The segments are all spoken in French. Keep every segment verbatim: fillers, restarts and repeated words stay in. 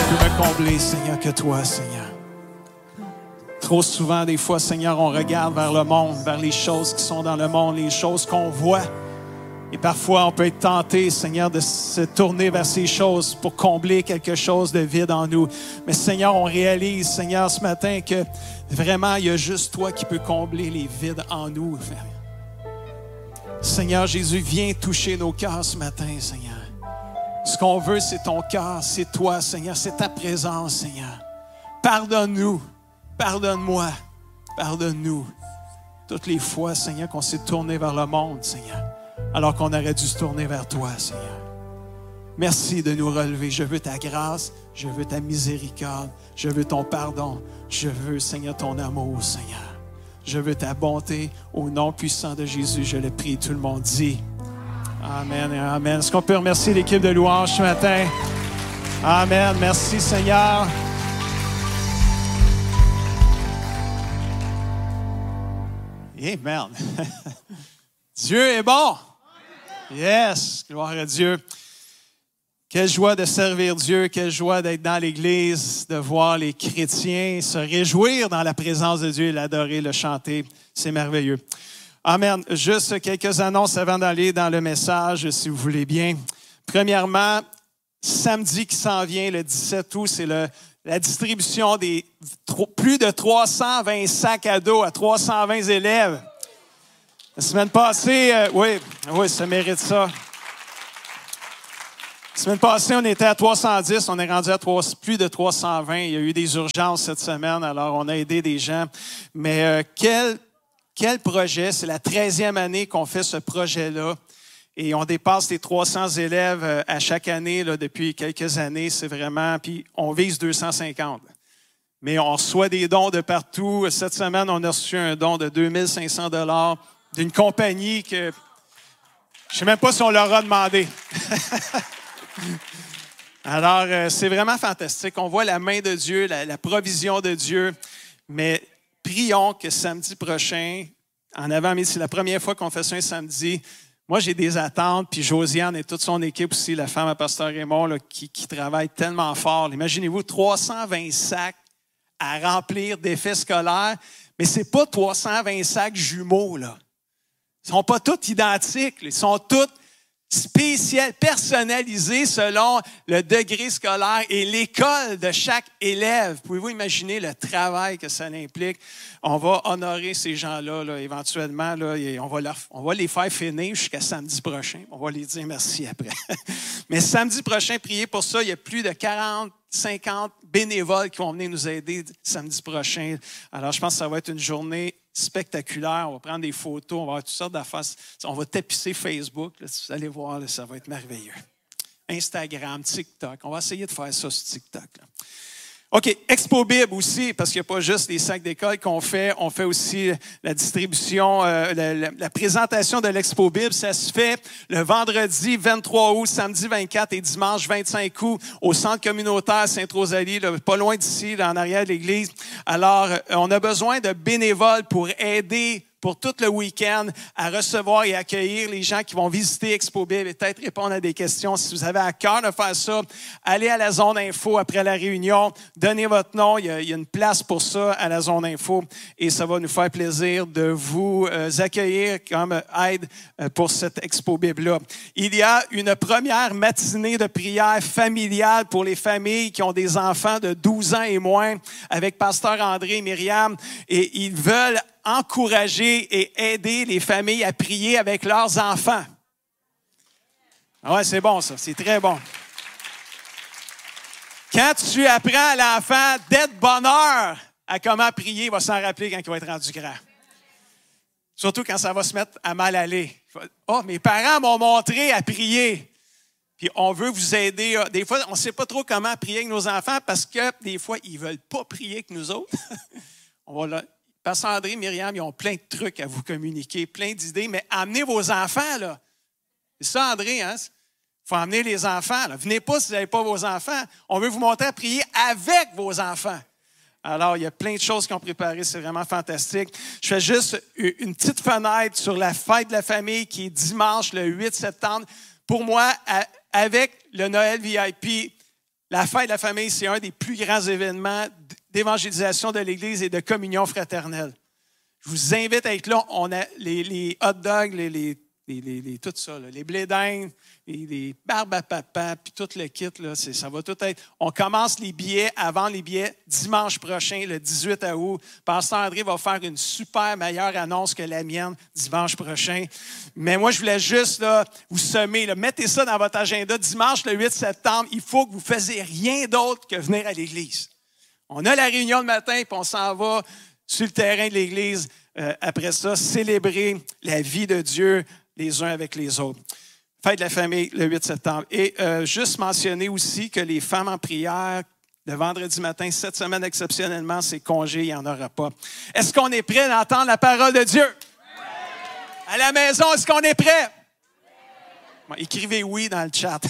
peut me combler, Seigneur, que toi, Seigneur. Trop souvent, des fois, Seigneur, on regarde vers le monde, vers les choses qui sont dans le monde, les choses qu'on voit. Et parfois, on peut être tenté, Seigneur, de se tourner vers ces choses pour combler quelque chose de vide en nous. Mais Seigneur, on réalise, Seigneur, ce matin que vraiment, il y a juste toi qui peux combler les vides en nous. Seigneur Jésus, viens toucher nos cœurs ce matin, Seigneur. Ce qu'on veut, c'est ton cœur, c'est toi, Seigneur, c'est ta présence, Seigneur. Pardonne-nous, pardonne-moi, pardonne-nous. Toutes les fois, Seigneur, qu'on s'est tourné vers le monde, Seigneur, alors qu'on aurait dû se tourner vers toi, Seigneur. Merci de nous relever. Je veux ta grâce, je veux ta miséricorde, je veux ton pardon, je veux, Seigneur, ton amour, Seigneur. Je veux ta bonté. Au nom puissant de Jésus, je le prie. Tout le monde dit Amen et Amen. Est-ce qu'on peut remercier l'équipe de louange ce matin? Amen. Merci, Seigneur. Amen. Dieu est bon. Yes, gloire à Dieu. Quelle joie de servir Dieu, quelle joie d'être dans l'Église, de voir les chrétiens se réjouir dans la présence de Dieu et l'adorer, le chanter. C'est merveilleux. Amen. Juste quelques annonces avant d'aller dans le message, si vous voulez bien. Premièrement, samedi qui s'en vient, le dix-sept août, c'est le, la distribution des plus de trois cent vingt sacs à dos à trois cent vingt élèves. La semaine passée, euh, oui, oui, ça mérite ça. La semaine passée, on était à trois cent dix, on est rendu à trois, plus de trois cent vingt. Il y a eu des urgences cette semaine, alors on a aidé des gens. Mais euh, quel, quel projet! C'est la treizième année qu'on fait ce projet-là. Et on dépasse les trois cents élèves euh, à chaque année là, depuis quelques années. C'est vraiment... Puis on vise deux cent cinquante. Mais on reçoit des dons de partout. Cette semaine, on a reçu un don de deux mille cinq cents dollars d'une compagnie que je ne sais même pas si on leur a demandé. Alors, euh, c'est vraiment fantastique. On voit la main de Dieu, la, la provision de Dieu. Mais prions que samedi prochain, en avant-midi, c'est la première fois qu'on fait ça un samedi. Moi, j'ai des attentes, puis Josiane et toute son équipe aussi, la femme à Pasteur Raymond, là, qui, qui travaille tellement fort. Imaginez-vous, trois cent vingt sacs à remplir d'effets scolaires, mais ce n'est pas trois cent vingt sacs jumeaux, là. Ils ne sont pas tous identiques. Ils sont tous spéciaux, personnalisés selon le degré scolaire et l'école de chaque élève. Pouvez-vous imaginer le travail que ça implique? On va honorer ces gens-là là, éventuellement. Là, et on, va leur, on va les faire finir jusqu'à samedi prochain. On va les dire merci après. Mais samedi prochain, priez pour ça. Il y a plus de quarante, cinquante bénévoles qui vont venir nous aider samedi prochain. Alors, je pense que ça va être une journée spectaculaire. On va prendre des photos, on va avoir toutes sortes d'affaires. On va tapisser Facebook. Là, si vous allez voir, là, ça va être merveilleux. Instagram, TikTok. On va essayer de faire ça sur TikTok. Là. OK, Expo Bible aussi, parce qu'il n'y a pas juste les sacs d'école qu'on fait. On fait aussi la distribution, euh, la, la, la présentation de l'Expo Bible. Ça se fait le vendredi vingt-trois août, samedi vingt-quatre et dimanche vingt-cinq août au centre communautaire Sainte-Rosalie, là, pas loin d'ici, là, en arrière de l'église. Alors, euh, on a besoin de bénévoles pour aider pour tout le week-end à recevoir et accueillir les gens qui vont visiter Expo Bible et peut-être répondre à des questions. Si vous avez à cœur de faire ça, allez à la zone info après la réunion, donnez votre nom, il y a, il y a une place pour ça à la zone info et ça va nous faire plaisir de vous euh, accueillir comme aide euh, pour cette Expo Bible-là. Il y a une première matinée de prière familiale pour les familles qui ont des enfants de douze ans et moins avec Pasteur André et Myriam et ils veulent encourager et aider les familles à prier avec leurs enfants. Oui, c'est bon ça, c'est très bon. Quand tu apprends à l'enfant dès de bonne heure à comment prier, il va s'en rappeler quand il va être rendu grand. Surtout quand ça va se mettre à mal aller. Oh, mes parents m'ont montré à prier. Puis on veut vous aider. Des fois, on ne sait pas trop comment prier avec nos enfants parce que des fois, ils ne veulent pas prier que nous autres. On va là. Pasteur André, Myriam, ils ont plein de trucs à vous communiquer, plein d'idées, mais amenez vos enfants, là. C'est ça, André, hein? Il faut amener les enfants, là. Venez pas si vous n'avez pas vos enfants. On veut vous montrer à prier avec vos enfants. Alors, il y a plein de choses qu'ils ont préparées, c'est vraiment fantastique. Je fais juste une petite fenêtre sur la fête de la famille qui est dimanche, le huit septembre. Pour moi, avec le Noël V I P, La fête de la famille, c'est un des plus grands événements d'évangélisation de l'Église et de communion fraternelle. Je vous invite à être là. On a les, les hot dogs, les, les, les, les, les tout ça, là, les blés d'Inde, les, les barbes à papa, puis tout le kit, là, c'est, ça va tout être. On commence les billets, avant les billets, dimanche prochain, le dix-huit août. Pasteur André va faire une super meilleure annonce que la mienne dimanche prochain. Mais moi, je voulais juste là, vous semer. Là, mettez ça dans votre agenda. Dimanche, le huit septembre, il faut que vous ne fassiez rien d'autre que venir à l'Église. On a la réunion le matin, puis on s'en va sur le terrain de l'Église. Euh, après ça, célébrer la vie de Dieu les uns avec les autres. Fête de la famille, le huit septembre. Et euh, juste mentionner aussi que les femmes en prière, le vendredi matin, cette semaine exceptionnellement, c'est congé, il n'y en aura pas. Est-ce qu'on est prêt d'entendre la parole de Dieu? Oui. À la maison, est-ce qu'on est prêt? Bon, écrivez oui dans le chat.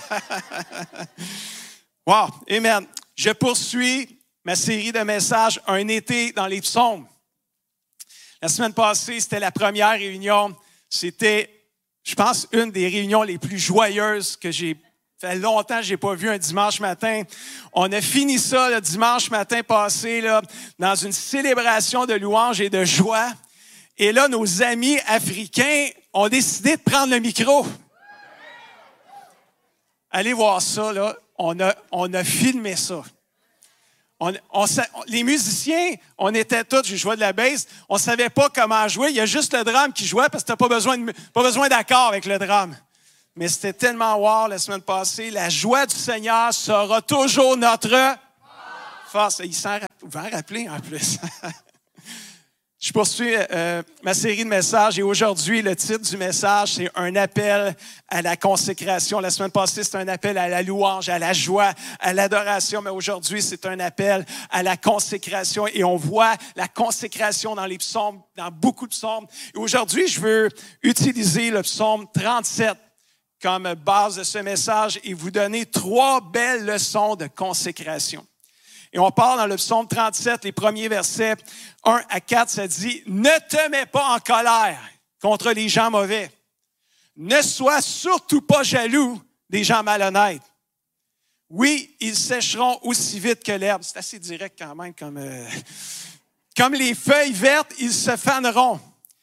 Wow, amen. Je poursuis ma série de messages, Un été dans les psaumes. La semaine passée, c'était la première réunion. C'était, je pense, une des réunions les plus joyeuses que j'ai. Ça fait longtemps que je n'ai pas vu un dimanche matin. On a fini ça le dimanche matin passé là, dans une célébration de louange et de joie. Et là, nos amis africains ont décidé de prendre le micro. Allez voir ça, là. On a, on a filmé ça. On, on, les musiciens, on était tous, je jouais de la bass, on ne savait pas comment jouer. Il y a juste le drum qui jouait parce que tu n'as pas besoin, de, pas besoin d'accord avec le drum. Mais c'était tellement wow la semaine passée. La joie du Seigneur sera toujours notre force. Il s'en va rappeler en plus. Je poursuis euh, ma série de messages et aujourd'hui, le titre du message, c'est un appel à la consécration. La semaine passée, c'était un appel à la louange, à la joie, à l'adoration, mais aujourd'hui, c'est un appel à la consécration et on voit la consécration dans les psaumes, dans beaucoup de psaumes. Et aujourd'hui, je veux utiliser le psaume trente-sept comme base de ce message et vous donner trois belles leçons de consécration. Et on part dans le psaume trente-sept, les premiers versets un à quatre, ça dit « Ne te mets pas en colère contre les gens mauvais. Ne sois surtout pas jaloux des gens malhonnêtes. Oui, ils sécheront aussi vite que l'herbe. » C'est assez direct quand même. Comme, euh, comme les feuilles vertes, ils se faneront.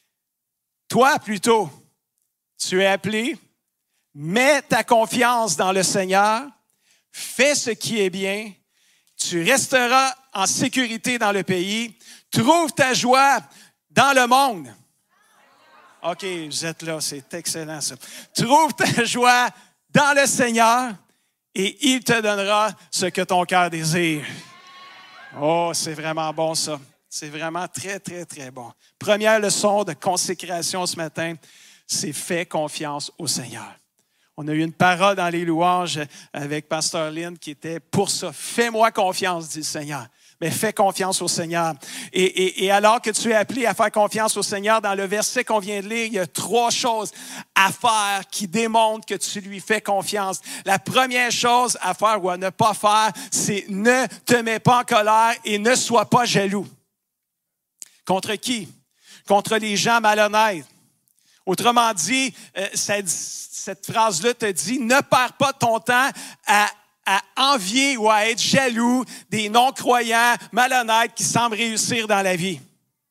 Toi, plutôt, tu es appelé, mets ta confiance dans le Seigneur, fais ce qui est bien. Tu resteras en sécurité dans le pays. Trouve ta joie dans le monde. OK, vous êtes là, c'est excellent ça. Trouve ta joie dans le Seigneur et il te donnera ce que ton cœur désire. Oh, c'est vraiment bon ça. C'est vraiment très, très, très bon. Première leçon de consécration ce matin, c'est fais confiance au Seigneur. On a eu une parole dans les louanges avec Pasteur Lynn qui était pour ça. Fais-moi confiance, dit le Seigneur. Mais fais confiance au Seigneur. Et, et, et alors que tu es appelé à faire confiance au Seigneur, dans le verset qu'on vient de lire, il y a trois choses à faire qui démontrent que tu lui fais confiance. La première chose à faire ou à ne pas faire, c'est ne te mets pas en colère et ne sois pas jaloux. Contre qui? Contre les gens malhonnêtes. Autrement dit, cette, cette phrase-là te dit « Ne perds pas ton temps à, à envier ou à être jaloux des non-croyants malhonnêtes qui semblent réussir dans la vie. »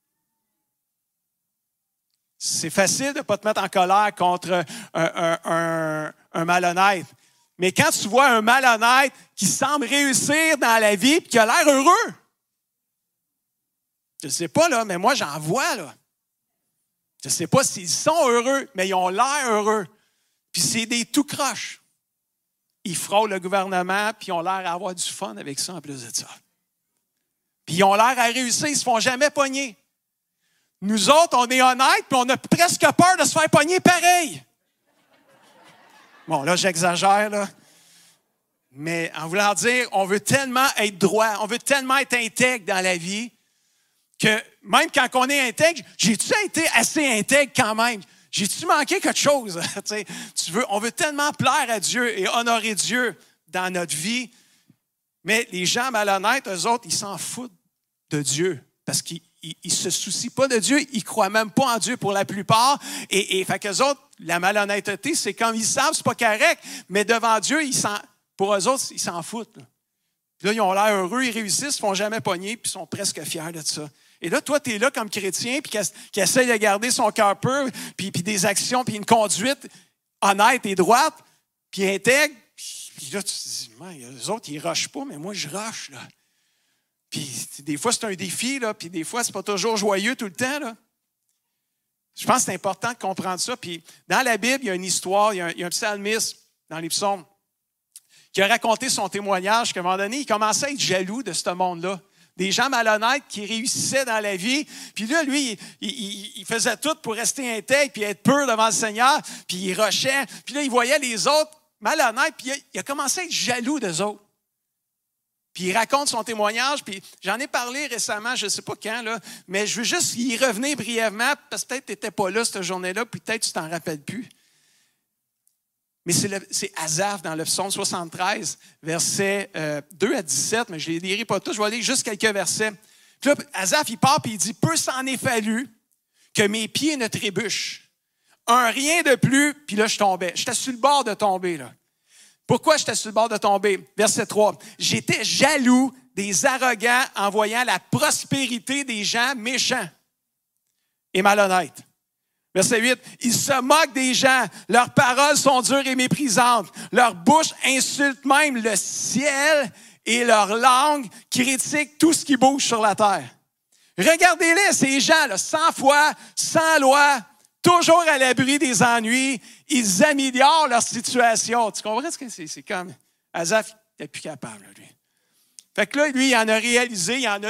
C'est facile de ne pas te mettre en colère contre un, un, un, un malhonnête. Mais quand tu vois un malhonnête qui semble réussir dans la vie et qui a l'air heureux, je ne sais pas, là, mais moi, j'en vois, là. Je ne sais pas s'ils sont heureux, mais ils ont l'air heureux. Puis c'est des tout croches. Ils frôlent le gouvernement, puis ils ont l'air d'avoir du fun avec ça en plus de ça. Puis ils ont l'air à réussir, ils ne se font jamais pogner. Nous autres, on est honnêtes, puis on a presque peur de se faire pogner pareil. Bon, là, j'exagère, là. Mais en voulant dire, on veut tellement être droit, on veut tellement être intègre dans la vie, que même quand on est intègre, j'ai-tu été assez intègre quand même? J'ai-tu manqué quelque chose? tu veux, on veut tellement plaire à Dieu et honorer Dieu dans notre vie, mais les gens malhonnêtes, eux autres, ils s'en foutent de Dieu parce qu'ils ne se soucient pas de Dieu, ils ne croient même pas en Dieu pour la plupart. Et, et fait qu'eux autres, la malhonnêteté, c'est comme ils savent, c'est pas correct, mais devant Dieu, ils s'en, Pour eux autres, ils s'en foutent. Là, puis là ils ont l'air heureux, ils réussissent, ils ne font jamais pogner, puis ils sont presque fiers de ça. Et là, toi, tu es là comme chrétien, puis qui, qui essaie de garder son cœur pur, puis, puis des actions, puis une conduite honnête et droite, puis intègre. Puis, puis là, tu te dis, les autres, ils ne rushent pas, mais moi, je rush, là. Puis des fois, c'est un défi, là, puis des fois, c'est pas toujours joyeux tout le temps, là. Je pense que c'est important de comprendre ça. Puis dans la Bible, il y a une histoire, il y a un, il y a un psalmiste dans les psaumes qui a raconté son témoignage qu'à un moment donné, il commençait à être jaloux de ce monde-là. Des gens malhonnêtes qui réussissaient dans la vie. Puis là, lui, il, il, il faisait tout pour rester intègre puis être pur devant le Seigneur. Puis il rushait. Puis là, il voyait les autres malhonnêtes. Puis il a commencé à être jaloux d'eux autres. Puis il raconte son témoignage. Puis j'en ai parlé récemment, je ne sais pas quand, là, mais je veux juste y revenir brièvement parce que peut-être tu n'étais pas là cette journée-là, puis peut-être tu ne t'en rappelles plus. Mais c'est, le, c'est Asaph dans le psaume soixante-treize, versets euh, deux à dix-sept, mais je ne les lirai pas tous, je vais aller juste quelques versets. Puis là, Asaph, il part et il dit « Peu s'en est fallu que mes pieds ne trébuchent. Un rien de plus, puis là, je tombais. J'étais sur le bord de tomber, là. Pourquoi j'étais sur le bord de tomber? Verset trois. J'étais jaloux des arrogants en voyant la prospérité des gens méchants et malhonnêtes. Verset huit, ils se moquent des gens, leurs paroles sont dures et méprisantes, leur bouche insulte même le ciel et leur langue critique tout ce qui bouge sur la terre. Regardez-les, ces gens, là, sans foi, sans loi, toujours à l'abri des ennuis, ils améliorent leur situation. Tu comprends ce que c'est? C'est comme Asaph, il n'est plus capable, lui. Fait que là, lui, il en a réalisé, il en a